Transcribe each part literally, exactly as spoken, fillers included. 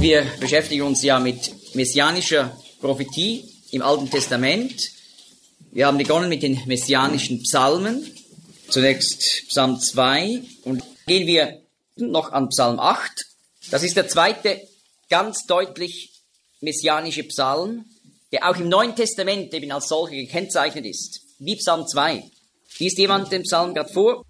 Wir beschäftigen uns ja mit messianischer Prophetie im Alten Testament. Wir haben begonnen mit den messianischen Psalmen. Zunächst Psalm zwei und gehen wir noch an Psalm acht. Das ist der zweite ganz deutlich messianische Psalm, der auch im Neuen Testament eben als solcher gekennzeichnet ist, wie Psalm zwei. Liest jemand den Psalm gerade vor?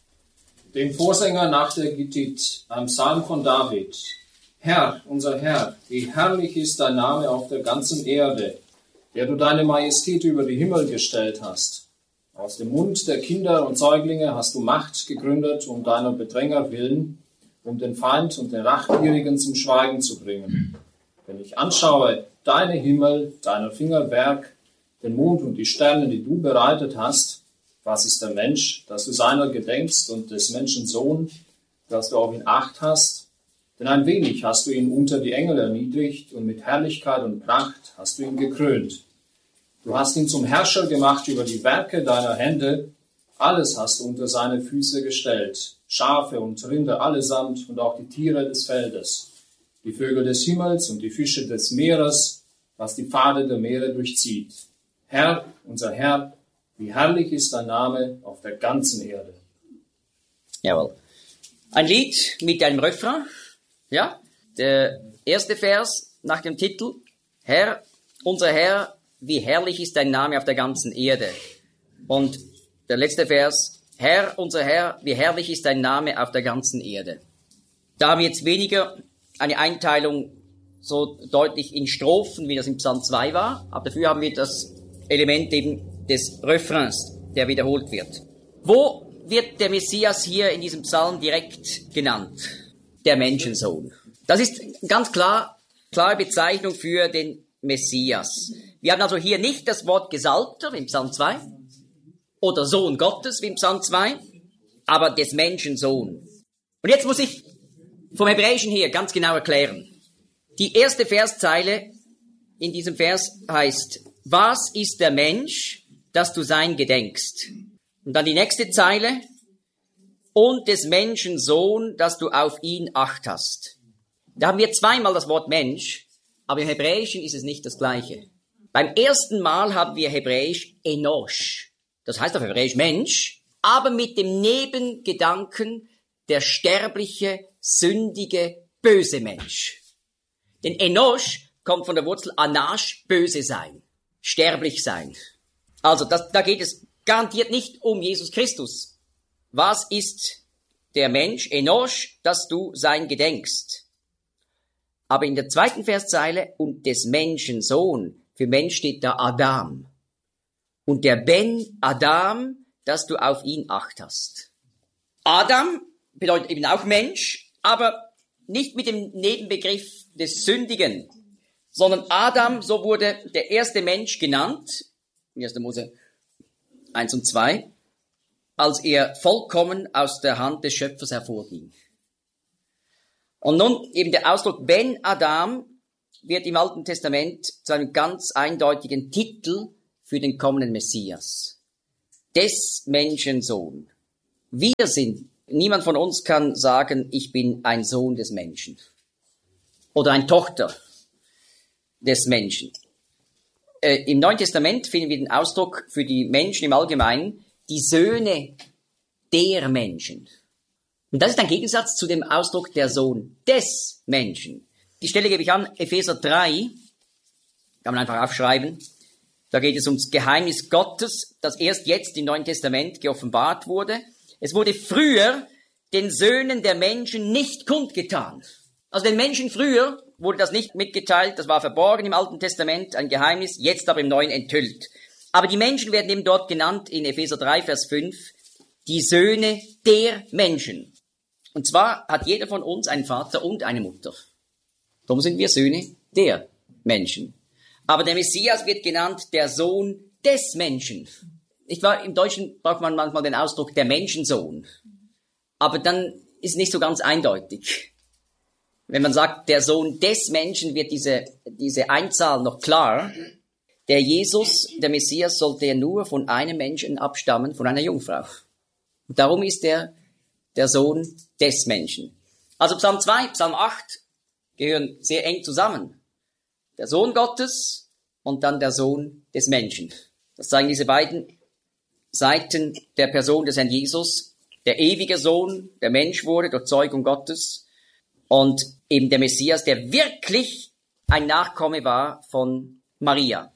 Den Vorsänger nach der Gittit, ein Psalm von David. Herr, unser Herr, wie herrlich ist dein Name auf der ganzen Erde, der du deine Majestät über die Himmel gestellt hast. Aus dem Mund der Kinder und Säuglinge hast du Macht gegründet, um deiner Bedränger willen, um den Feind und den Rachgierigen zum Schweigen zu bringen. Wenn ich anschaue deine Himmel, deiner Finger Werk, den Mond und die Sterne, die du bereitet hast, was ist der Mensch, dass du seiner gedenkst, und des Menschen Sohn, dass du auf ihn Acht hast? Denn ein wenig hast du ihn unter die Engel erniedrigt, und mit Herrlichkeit und Pracht hast du ihn gekrönt. Du hast ihn zum Herrscher gemacht über die Werke deiner Hände. Alles hast du unter seine Füße gestellt. Schafe und Rinder allesamt und auch die Tiere des Feldes. Die Vögel des Himmels und die Fische des Meeres, was die Pfade der Meere durchzieht. Herr, unser Herr, wie herrlich ist dein Name auf der ganzen Erde. Jawohl. Ein Lied mit einem Refrain. Ja, der erste Vers nach dem Titel. Herr, unser Herr, wie herrlich ist dein Name auf der ganzen Erde. Und der letzte Vers. Herr, unser Herr, wie herrlich ist dein Name auf der ganzen Erde. Da haben wir jetzt weniger eine Einteilung so deutlich in Strophen, wie das im Psalm zwei war. Aber dafür haben wir das Element eben des Refrains, der wiederholt wird. Wo wird der Messias hier in diesem Psalm direkt genannt? Der Menschensohn. Das ist ganz klar, klare Bezeichnung für den Messias. Wir haben also hier nicht das Wort Gesalbter wie im Psalm zwei oder Sohn Gottes wie im Psalm zwei, aber des Menschensohn. Und jetzt muss ich vom Hebräischen her ganz genau erklären. Die erste Verszeile in diesem Vers heißt: Was ist der Mensch, dass du sein gedenkst? Und dann die nächste Zeile: Und des Menschen Sohn, dass du auf ihn Acht hast. Da haben wir zweimal das Wort Mensch, aber im Hebräischen ist es nicht das Gleiche. Beim ersten Mal haben wir Hebräisch Enosh. Das heißt auf Hebräisch Mensch, aber mit dem Nebengedanken der sterbliche, sündige, böse Mensch. Denn Enosh kommt von der Wurzel Anash, böse sein, sterblich sein. Also das, da geht es garantiert nicht um Jesus Christus. Was ist der Mensch, Enosh, dass du sein gedenkst? Aber in der zweiten Verszeile, und des Menschen Sohn, für Mensch steht da Adam. Und der Ben Adam, dass du auf ihn Acht hast. Adam bedeutet eben auch Mensch, aber nicht mit dem Nebenbegriff des Sündigen, sondern Adam, so wurde der erste Mensch genannt, in erster Mose eins und zwei, als er vollkommen aus der Hand des Schöpfers hervorging. Und nun eben der Ausdruck Ben Adam wird im Alten Testament zu einem ganz eindeutigen Titel für den kommenden Messias. Des Menschensohn. Wir sind, niemand von uns kann sagen, ich bin ein Sohn des Menschen. Oder eine Tochter des Menschen. Äh, Im Neuen Testament finden wir den Ausdruck für die Menschen im Allgemeinen, die Söhne der Menschen. Und das ist ein Gegensatz zu dem Ausdruck der Sohn des Menschen. Die Stelle gebe ich an, Epheser drei, kann man einfach aufschreiben. Da geht es ums Geheimnis Gottes, das erst jetzt im Neuen Testament geoffenbart wurde. Es wurde früher den Söhnen der Menschen nicht kundgetan. Also den Menschen früher wurde das nicht mitgeteilt, das war verborgen im Alten Testament, ein Geheimnis, jetzt aber im Neuen enthüllt. Aber die Menschen werden eben dort genannt in Epheser drei, Vers fünf, die Söhne der Menschen. Und zwar hat jeder von uns einen Vater und eine Mutter. Darum sind wir Söhne der Menschen. Aber der Messias wird genannt der Sohn des Menschen. Ich war, im Deutschen braucht man manchmal den Ausdruck der Menschensohn. Aber dann ist nicht so ganz eindeutig. Wenn man sagt, der Sohn des Menschen, wird diese, diese Einzahl noch klar. Der Jesus, der Messias, sollte ja nur von einem Menschen abstammen, von einer Jungfrau. Und darum ist er der Sohn des Menschen. Also Psalm zwei, Psalm acht gehören sehr eng zusammen. Der Sohn Gottes und dann der Sohn des Menschen. Das zeigen diese beiden Seiten der Person des Herrn Jesus. Der ewige Sohn, der Mensch wurde durch Zeugung Gottes, und eben der Messias, der wirklich ein Nachkomme war von Maria.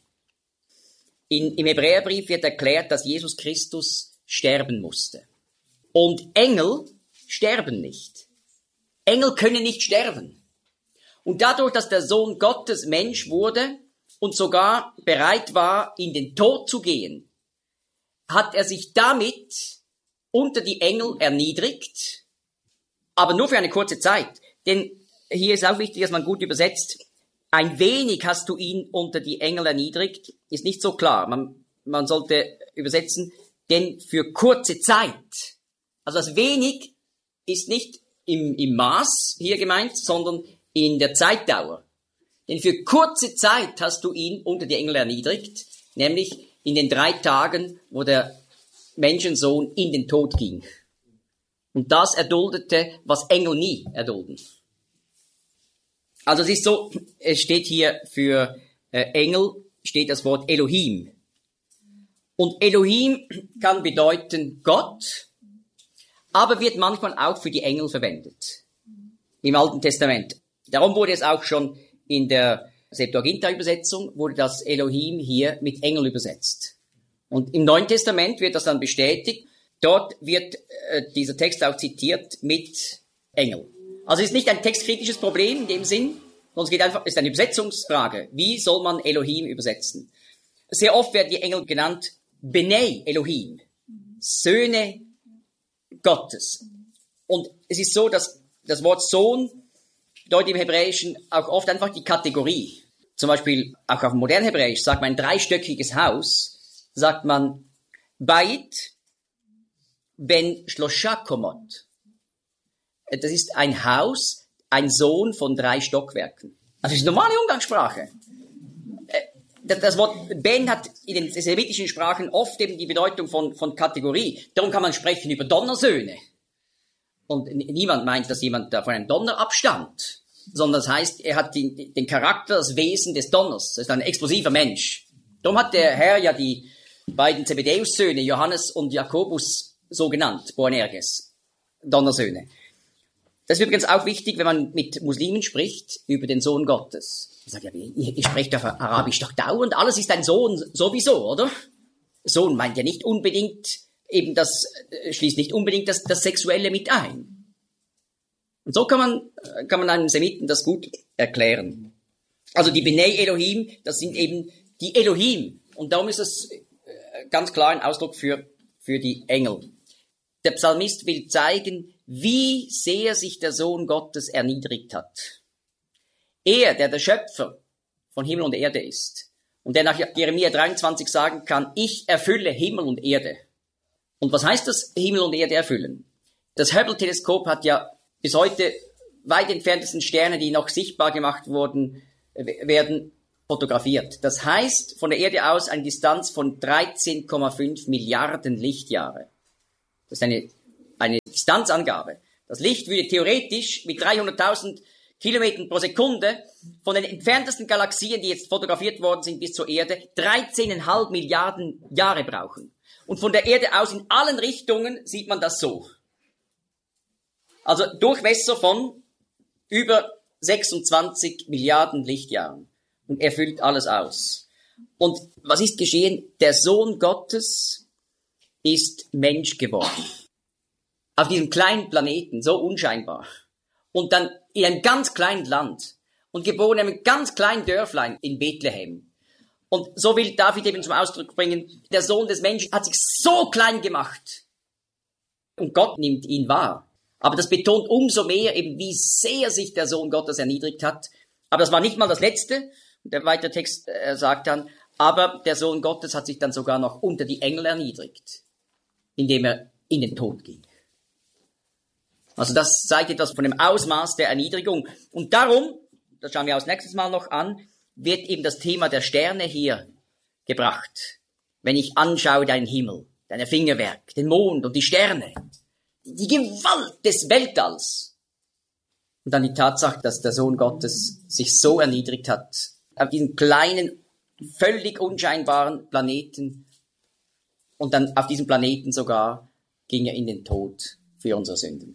In, Im Hebräerbrief wird erklärt, dass Jesus Christus sterben musste. Und Engel sterben nicht. Engel können nicht sterben. Und dadurch, dass der Sohn Gottes Mensch wurde und sogar bereit war, in den Tod zu gehen, hat er sich damit unter die Engel erniedrigt, aber nur für eine kurze Zeit. Denn hier ist auch wichtig, dass man gut übersetzt, ein wenig hast du ihn unter die Engel erniedrigt, ist nicht so klar. Man, man sollte übersetzen, denn für kurze Zeit. Also das wenig ist nicht im, im Maß hier gemeint, sondern in der Zeitdauer. Denn für kurze Zeit hast du ihn unter die Engel erniedrigt, nämlich in den drei Tagen, wo der Menschensohn in den Tod ging. Und das erduldete, was Engel nie erdulden. Also es ist so, es steht hier für äh, Engel, steht das Wort Elohim. Und Elohim kann bedeuten Gott, aber wird manchmal auch für die Engel verwendet. Im Alten Testament. Darum wurde es auch schon in der Septuaginta-Übersetzung, wurde das Elohim hier mit Engel übersetzt. Und im Neuen Testament wird das dann bestätigt. Dort wird äh, dieser Text auch zitiert mit Engel. Also es ist nicht ein textkritisches Problem in dem Sinn, sondern es geht einfach, es ist eine Übersetzungsfrage. Wie soll man Elohim übersetzen? Sehr oft werden die Engel genannt Benei Elohim, Söhne Gottes. Und es ist so, dass das Wort Sohn bedeutet im Hebräischen auch oft einfach die Kategorie. Zum Beispiel auch auf modern Hebräisch sagt man ein dreistöckiges Haus, sagt man Bait ben shlosha komot. Das ist ein Haus, ein Sohn von drei Stockwerken. Also das ist normale Umgangssprache. Das Wort Ben hat in den semitischen Sprachen oft eben die Bedeutung von, von Kategorie. Darum kann man sprechen über Donnersöhne. Und niemand meint, dass jemand da von einem Donner abstammt. Sondern das heißt, er hat den, den Charakter, das Wesen des Donners. Das ist ein explosiver Mensch. Darum hat der Herr ja die beiden Zebedeus-Söhne, Johannes und Jakobus, so genannt, Boanerges, Donnersöhne. Das ist übrigens auch wichtig, wenn man mit Muslimen spricht über den Sohn Gottes. Ich sage, ja, ihr, ihr sprecht auf Arabisch doch dauernd, alles ist ein Sohn sowieso, oder? Sohn meint ja nicht unbedingt, eben das, schließt nicht unbedingt das, das Sexuelle mit ein. Und so kann man, kann man einem Semiten das gut erklären. Also die Benei Elohim, das sind eben die Elohim. Und darum ist es ganz klar ein Ausdruck für, für die Engel. Der Psalmist will zeigen, wie sehr sich der Sohn Gottes erniedrigt hat. Er, der der Schöpfer von Himmel und Erde ist und der nach Jeremia dreiundzwanzig sagen kann, ich erfülle Himmel und Erde. Und was heißt das, Himmel und Erde erfüllen? Das Hubble-Teleskop hat ja bis heute weit entferntesten Sterne, die noch sichtbar gemacht wurden, werden fotografiert. Das heißt, von der Erde aus eine Distanz von dreizehn Komma fünf Milliarden Lichtjahre. Das ist eine, eine Distanzangabe. Das Licht würde theoretisch mit dreihunderttausend Kilometern pro Sekunde von den entferntesten Galaxien, die jetzt fotografiert worden sind, bis zur Erde, dreizehn Komma fünf Milliarden Jahre brauchen. Und von der Erde aus in allen Richtungen sieht man das so. Also Durchmesser von über sechsundzwanzig Milliarden Lichtjahren. Und er füllt alles aus. Und was ist geschehen? Der Sohn Gottes ist Mensch geworden. Auf diesem kleinen Planeten, so unscheinbar. Und dann in einem ganz kleinen Land. Und geboren in einem ganz kleinen Dörflein in Bethlehem. Und so will David eben zum Ausdruck bringen, der Sohn des Menschen hat sich so klein gemacht. Und Gott nimmt ihn wahr. Aber das betont umso mehr eben, wie sehr sich der Sohn Gottes erniedrigt hat. Aber das war nicht mal das Letzte. Der weitere Text äh, sagt dann, aber der Sohn Gottes hat sich dann sogar noch unter die Engel erniedrigt, indem er in den Tod ging. Also das zeigt etwas von dem Ausmaß der Erniedrigung. Und darum, das schauen wir uns nächstes Mal noch an, wird eben das Thema der Sterne hier gebracht. Wenn ich anschaue deinen Himmel, dein Fingerwerk, den Mond und die Sterne, die Gewalt des Weltalls. Und dann die Tatsache, dass der Sohn Gottes sich so erniedrigt hat, auf diesen kleinen, völlig unscheinbaren Planeten, und dann auf diesem Planeten sogar ging er in den Tod für unsere Sünden.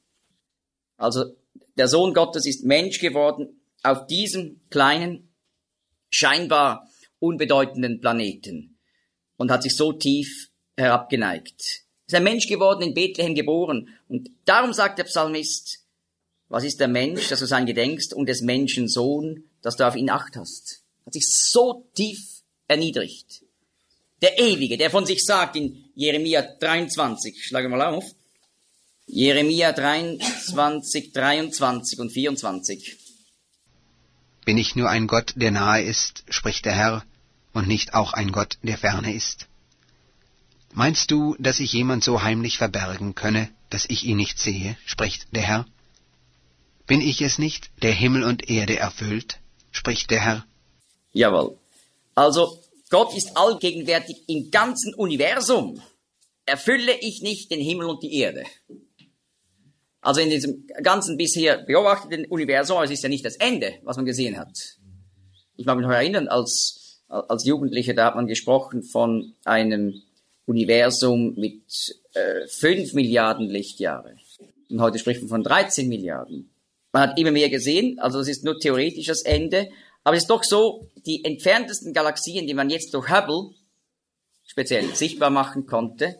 Also der Sohn Gottes ist Mensch geworden auf diesem kleinen, scheinbar unbedeutenden Planeten und hat sich so tief herabgeneigt. Er ist ein Mensch geworden, in Bethlehem geboren. Und darum sagt der Psalmist, was ist der Mensch, dass du sein gedenkst, und des Menschen Sohn, dass du auf ihn Acht hast. Er hat sich so tief erniedrigt. Der Ewige, der von sich sagt in Jeremia dreiundzwanzig, schlage mal auf, Jeremia dreiundzwanzig, dreiundzwanzig und vierundzwanzig. Bin ich nur ein Gott, der nahe ist, spricht der Herr, und nicht auch ein Gott, der ferne ist? Meinst du, dass sich jemand so heimlich verbergen könne, dass ich ihn nicht sehe, spricht der Herr? Bin ich es nicht, der Himmel und Erde erfüllt, spricht der Herr? Jawohl. Also, Gott ist allgegenwärtig im ganzen Universum. Erfülle ich nicht den Himmel und die Erde? Also in diesem ganzen bisher beobachteten Universum, es ist ja nicht das Ende, was man gesehen hat. Ich mag mich noch erinnern, als, als Jugendlicher, da hat man gesprochen von einem Universum mit äh, fünf Milliarden Lichtjahre. Und heute spricht man von dreizehn Milliarden. Man hat immer mehr gesehen, also das ist nur theoretisch das Ende. Aber es ist doch so, die entferntesten Galaxien, die man jetzt durch Hubble speziell sichtbar machen konnte,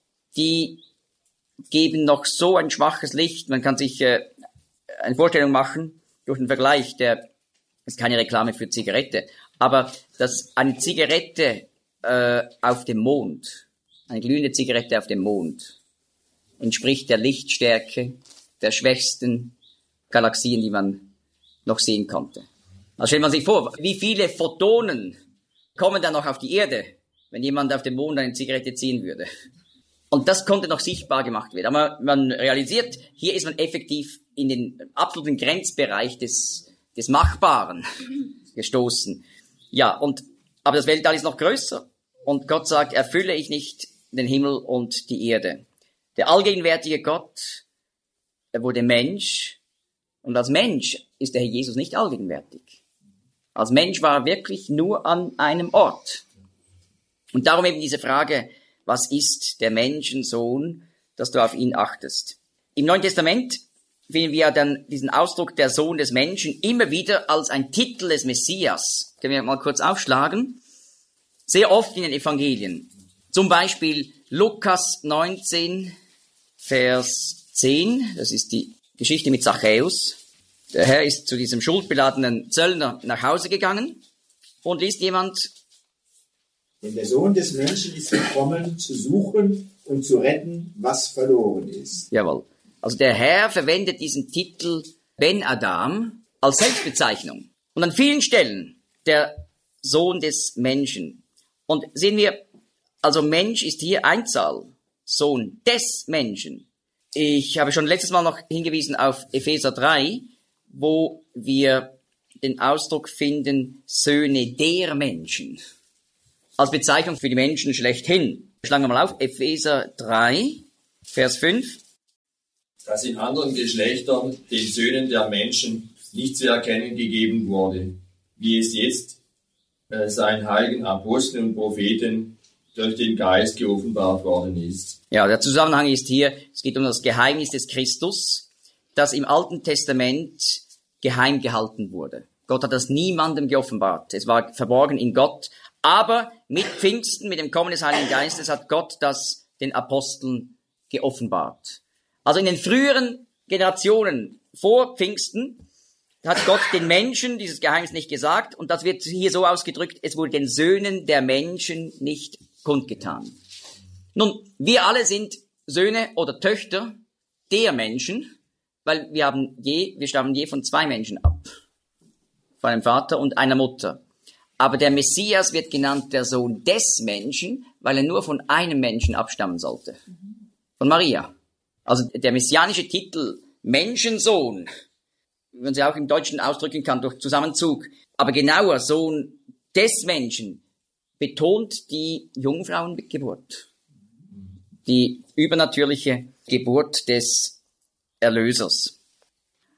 die geben noch so ein schwaches Licht. Man kann sich äh, eine Vorstellung machen, durch den Vergleich, der ist keine Reklame für Zigarette, aber dass eine Zigarette äh, auf dem Mond, eine glühende Zigarette auf dem Mond, entspricht der Lichtstärke der schwächsten Galaxien, die man noch sehen konnte. Also stellt man sich vor, wie viele Photonen kommen dann noch auf die Erde, wenn jemand auf dem Mond eine Zigarette ziehen würde. Und das konnte noch sichtbar gemacht werden. Aber man realisiert, hier ist man effektiv in den absoluten Grenzbereich des, des Machbaren gestoßen. Ja, und, aber das Weltall ist noch größer. Und Gott sagt, erfülle ich nicht den Himmel und die Erde. Der allgegenwärtige Gott, er wurde Mensch. Und als Mensch ist der Herr Jesus nicht allgegenwärtig. Als Mensch war er wirklich nur an einem Ort. Und darum eben diese Frage, was ist der Menschensohn, dass du auf ihn achtest? Im Neuen Testament finden wir dann diesen Ausdruck der Sohn des Menschen immer wieder als ein Titel des Messias. Können wir mal kurz aufschlagen? Sehr oft in den Evangelien. Zum Beispiel Lukas neunzehn, Vers zehn. Das ist die Geschichte mit Zachäus. Der Herr ist zu diesem schuldbeladenen Zöllner nach Hause gegangen und liest jemand: Denn der Sohn des Menschen ist gekommen, zu suchen und zu retten, was verloren ist. Jawohl. Also der Herr verwendet diesen Titel Ben Adam als Selbstbezeichnung. Und an vielen Stellen der Sohn des Menschen. Und sehen wir, also Mensch ist hier Einzahl. Sohn des Menschen. Ich habe schon letztes Mal noch hingewiesen auf Epheser drei, wo wir den Ausdruck finden, Söhne der Menschen. Als Bezeichnung für die Menschen schlechthin. Schlagen wir mal auf, Epheser drei, Vers fünf. Dass in anderen Geschlechtern den Söhnen der Menschen nicht zu erkennen gegeben wurde, wie es jetzt äh, seinen heiligen Aposteln und Propheten durch den Geist geoffenbart worden ist. Ja, der Zusammenhang ist hier, es geht um das Geheimnis des Christus, das im Alten Testament geheim gehalten wurde. Gott hat das niemandem geoffenbart. Es war verborgen in Gott. Aber mit Pfingsten, mit dem Kommen des Heiligen Geistes, hat Gott das den Aposteln geoffenbart. Also in den früheren Generationen vor Pfingsten hat Gott den Menschen dieses Geheimnis nicht gesagt. Und das wird hier so ausgedrückt, es wurde den Söhnen der Menschen nicht kundgetan. Nun, wir alle sind Söhne oder Töchter der Menschen, weil wir haben je, wir stammen je von zwei Menschen ab. Von einem Vater und einer Mutter. Aber der Messias wird genannt der Sohn des Menschen, weil er nur von einem Menschen abstammen sollte. Von Maria. Also der messianische Titel Menschensohn, wie man sie auch im Deutschen ausdrücken kann durch Zusammenzug, aber genauer Sohn des Menschen, betont die Jungfrauengeburt. Die übernatürliche Geburt des Erlösers.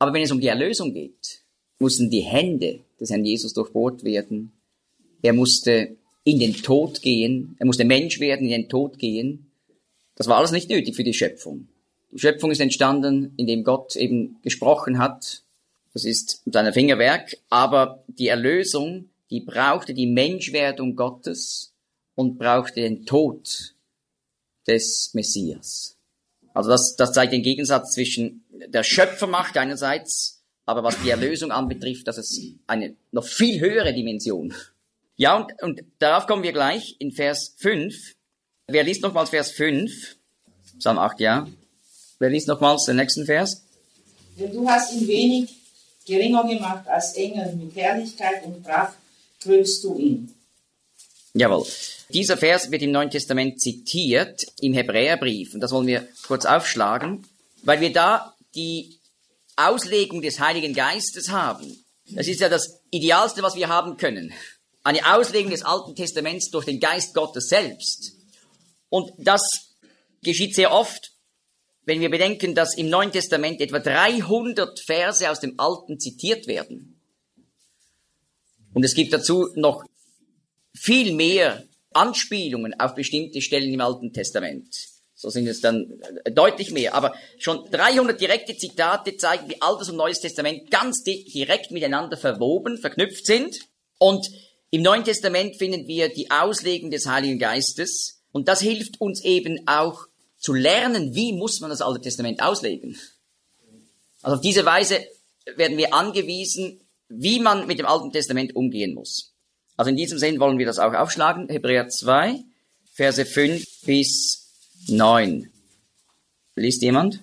Aber wenn es um die Erlösung geht, mussten die Hände des Herrn Jesus durchbohrt werden. Er musste in den Tod gehen. Er musste Mensch werden, in den Tod gehen. Das war alles nicht nötig für die Schöpfung. Die Schöpfung ist entstanden, indem Gott eben gesprochen hat. Das ist sein Fingerwerk. Aber die Erlösung, die brauchte die Menschwerdung Gottes und brauchte den Tod des Messias. Also das, das zeigt den Gegensatz zwischen der Schöpfermacht einerseits, aber was die Erlösung anbetrifft, das ist eine noch viel höhere Dimension. Ja, und, und darauf kommen wir gleich in Vers fünf. Wer liest nochmals Vers fünf? Psalm acht, ja. Wer liest nochmals den nächsten Vers? Denn du hast ihn wenig geringer gemacht als Engel, mit Herrlichkeit und Pracht krönst du ihn. Jawohl. Dieser Vers wird im Neuen Testament zitiert im Hebräerbrief. Und das wollen wir kurz aufschlagen, weil wir da die Auslegung des Heiligen Geistes haben. Das ist ja das Idealste, was wir haben können. Eine Auslegung des Alten Testaments durch den Geist Gottes selbst. Und das geschieht sehr oft, wenn wir bedenken, dass im Neuen Testament etwa dreihundert Verse aus dem Alten zitiert werden. Und es gibt dazu noch viel mehr Anspielungen auf bestimmte Stellen im Alten Testament. So sind es dann deutlich mehr. Aber schon dreihundert direkte Zitate zeigen, wie Altes und Neues Testament ganz direkt miteinander verwoben, verknüpft sind. Und im Neuen Testament finden wir die Auslegung des Heiligen Geistes. Und das hilft uns eben auch zu lernen, wie muss man das Alte Testament auslegen. Also auf diese Weise werden wir angewiesen, wie man mit dem Alten Testament umgehen muss. Also in diesem Sinn wollen wir das auch aufschlagen. Hebräer zwei, Verse fünf bis neun. Liest jemand?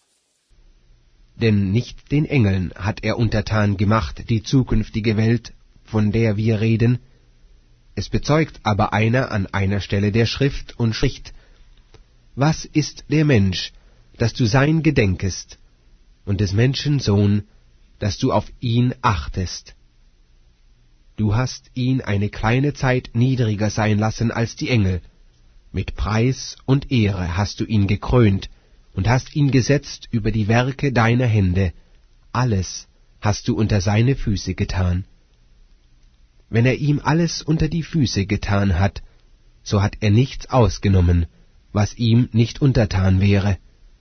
Denn nicht den Engeln hat er untertan gemacht, die zukünftige Welt, von der wir reden. Es bezeugt aber einer an einer Stelle der Schrift und spricht: Was ist der Mensch, dass du sein gedenkest, und des Menschen Sohn, dass du auf ihn achtest? Du hast ihn eine kleine Zeit niedriger sein lassen als die Engel. Mit Preis und Ehre hast du ihn gekrönt und hast ihn gesetzt über die Werke deiner Hände. Alles hast du unter seine Füße getan. Wenn er ihm alles unter die Füße getan hat, so hat er nichts ausgenommen, was ihm nicht untertan wäre.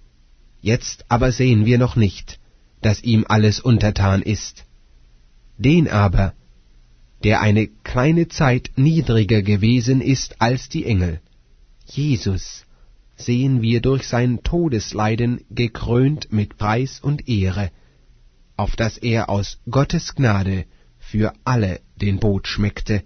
Jetzt aber sehen wir noch nicht, dass ihm alles untertan ist. Den aber, der eine kleine Zeit niedriger gewesen ist als die Engel, Jesus, sehen wir durch sein Todesleiden gekrönt mit Preis und Ehre, auf dass er aus Gottes Gnade für alle den Tod schmeckte.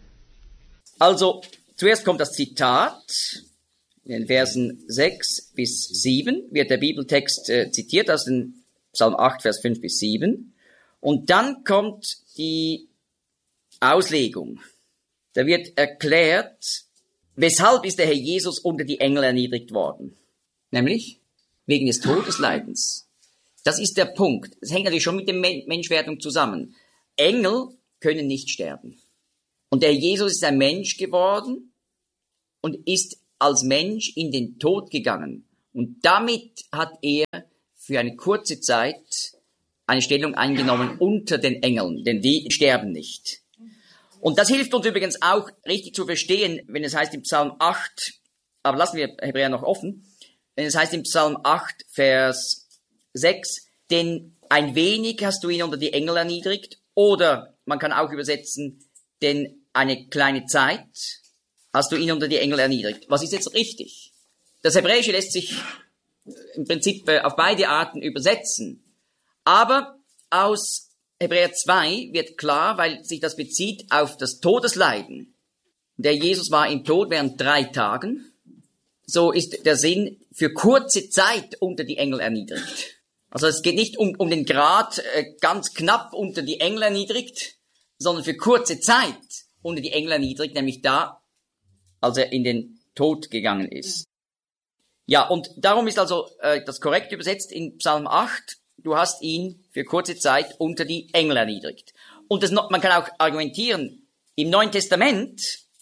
Also, zuerst kommt das Zitat. In den Versen sechs bis sieben wird der Bibeltext äh, zitiert aus dem Psalm acht, Vers fünf bis sieben. Und dann kommt die Auslegung. Da wird erklärt, weshalb ist der Herr Jesus unter die Engel erniedrigt worden? Nämlich wegen des Todesleidens. Das ist der Punkt. Das hängt natürlich schon mit der Menschwerdung zusammen. Engel können nicht sterben. Und der Jesus ist ein Mensch geworden und ist als Mensch in den Tod gegangen. Und damit hat er für eine kurze Zeit eine Stellung eingenommen unter den Engeln, denn die sterben nicht. Und das hilft uns übrigens auch richtig zu verstehen, wenn es heißt im Psalm acht, aber lassen wir Hebräer noch offen, wenn es heißt im Psalm acht, Vers sechs, denn ein wenig hast du ihn unter die Engel erniedrigt, oder man kann auch übersetzen, denn eine kleine Zeit hast du ihn unter die Engel erniedrigt. Was ist jetzt richtig? Das Hebräische lässt sich im Prinzip auf beide Arten übersetzen. Aber aus Hebräer zwei wird klar, weil sich das bezieht auf das Todesleiden. Der Jesus war im Tod während drei Tagen. So ist der Sinn für kurze Zeit unter die Engel erniedrigt. Also es geht nicht um, um den Grad äh, ganz knapp unter die Engel erniedrigt, sondern für kurze Zeit unter die Engel erniedrigt, nämlich da, als er in den Tod gegangen ist. Ja, und darum ist also äh, das korrekt übersetzt in Psalm acht, du hast ihn für kurze Zeit unter die Engel erniedrigt. Und das, man kann auch argumentieren, im Neuen Testament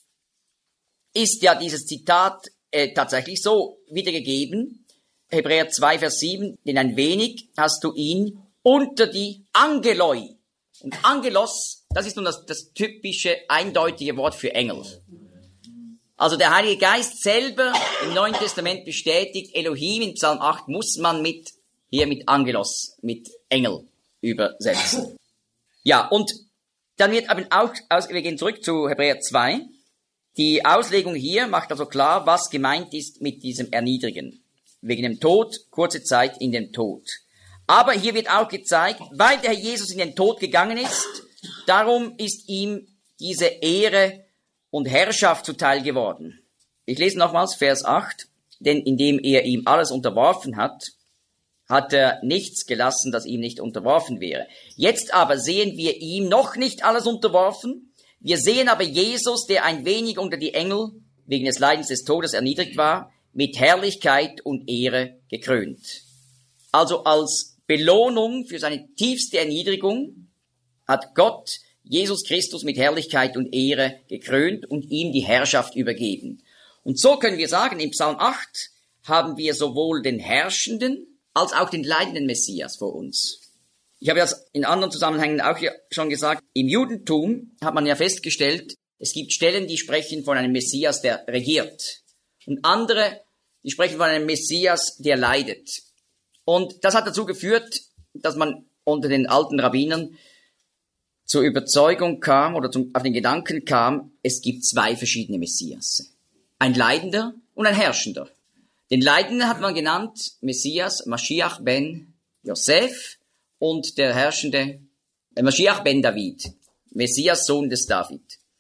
ist ja dieses Zitat äh, tatsächlich so wiedergegeben. Hebräer zwei, Vers sieben, denn ein wenig hast du ihn unter die Angeloi. Und Angelos, das ist nun das, das typische, eindeutige Wort für Engel. Also der Heilige Geist selber im Neuen Testament bestätigt, Elohim in Psalm acht muss man mit, hier mit Angelos, mit Engel übersetzen. Ja, und dann wird aber auch, aus, wir gehen zurück zu Hebräer zwei. Die Auslegung hier macht also klar, was gemeint ist mit diesem Erniedrigen. Wegen dem Tod, kurze Zeit in den Tod. Aber hier wird auch gezeigt, weil der Herr Jesus in den Tod gegangen ist, darum ist ihm diese Ehre und Herrschaft zuteil geworden. Ich lese nochmals Vers acht. Denn indem er ihm alles unterworfen hat, hat er nichts gelassen, das ihm nicht unterworfen wäre. Jetzt aber sehen wir ihm noch nicht alles unterworfen. Wir sehen aber Jesus, der ein wenig unter die Engel wegen des Leidens des Todes erniedrigt war, mit Herrlichkeit und Ehre gekrönt. Also als Belohnung für seine tiefste Erniedrigung hat Gott Jesus Christus mit Herrlichkeit und Ehre gekrönt und ihm die Herrschaft übergeben. Und so können wir sagen, im Psalm acht haben wir sowohl den herrschenden als auch den leidenden Messias vor uns. Ich habe das in anderen Zusammenhängen auch schon gesagt, im Judentum hat man ja festgestellt, es gibt Stellen, die sprechen von einem Messias, der regiert. Und andere, die sprechen von einem Messias, der leidet. Und das hat dazu geführt, dass man unter den alten Rabbinern zur Überzeugung kam oder zum, auf den Gedanken kam, es gibt zwei verschiedene Messias. Ein Leidender und ein Herrschender. Den Leidenden hat man genannt Messias, Mashiach ben Joseph, und der Herrschende, äh, Mashiach ben David, Messias, Sohn des David.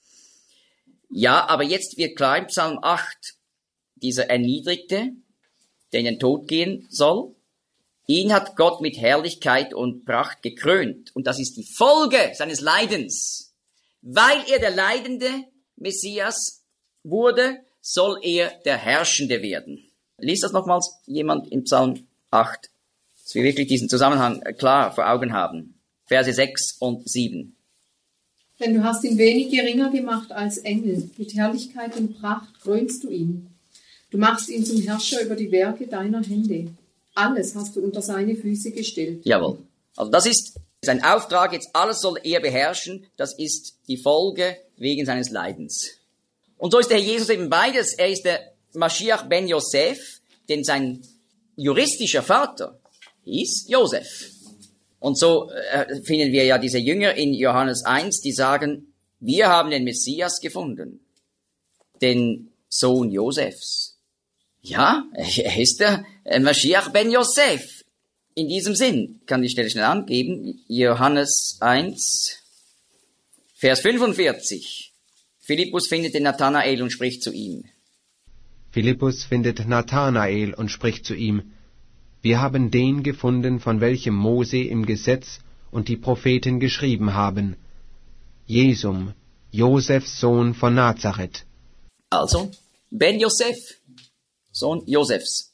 Ja, aber jetzt wird klar im Psalm acht, dieser Erniedrigte, der in den Tod gehen soll, ihn hat Gott mit Herrlichkeit und Pracht gekrönt. Und das ist die Folge seines Leidens. Weil er der leidende Messias wurde, soll er der Herrschende werden. Lies das nochmals jemand im Psalm acht, dass wir wirklich diesen Zusammenhang klar vor Augen haben. Verse sechs und sieben. Denn du hast ihn wenig geringer gemacht als Engel. Mit Herrlichkeit und Pracht krönst du ihn. Du machst ihn zum Herrscher über die Werke deiner Hände. Alles hast du unter seine Füße gestellt. Jawohl. Also das ist sein Auftrag, jetzt alles soll er beherrschen. Das ist die Folge wegen seines Leidens. Und so ist der Herr Jesus eben beides. Er ist der Mashiach ben Joseph, denn sein juristischer Vater hieß Josef. Und so äh, finden wir ja diese Jünger in Johannes eins, die sagen, wir haben den Messias gefunden, den Sohn Josefs. Ja, er ist der Mashiach ben Joseph. In diesem Sinn, kann die Stelle schnell angeben, Johannes eins, Vers fünfundvierzig. Philippus findet den Nathanael und spricht zu ihm. Philippus findet Nathanael und spricht zu ihm, wir haben den gefunden, von welchem Mose im Gesetz und die Propheten geschrieben haben, Jesum, Josefs Sohn von Nazareth. Also, Ben Joseph, Sohn Josefs.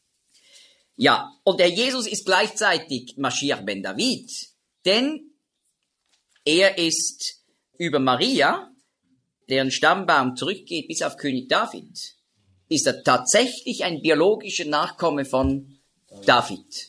Ja, und der Jesus ist gleichzeitig Mashiach ben David, denn er ist über Maria, deren Stammbaum zurückgeht bis auf König David, ist er tatsächlich ein biologischer Nachkomme von David.